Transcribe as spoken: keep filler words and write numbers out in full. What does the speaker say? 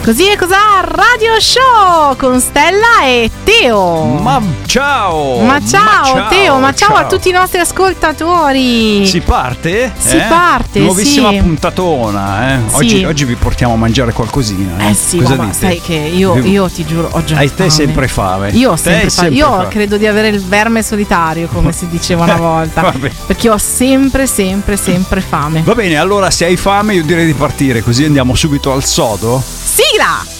Così e cos'ha Radio Show con Stella e Teo. Ma ciao! Ma ciao, ma ciao Teo, ma ciao, ciao a tutti i nostri ascoltatori. Si parte? Si eh? parte, Nuovissima sì. puntatona, eh? Sì. Oggi, oggi vi portiamo a mangiare qualcosina. Eh, Eh sì, Cosa ma dite? sai che io, io ti giuro, ho già Hai te fame. sempre fame. Io ho Te sempre hai fame. sempre Io fame. credo di avere il verme solitario, come si diceva una volta. Vabbè. Perché ho sempre, sempre, sempre fame. Va bene, allora se hai fame io direi di partire, così andiamo subito al sodo. Sigla!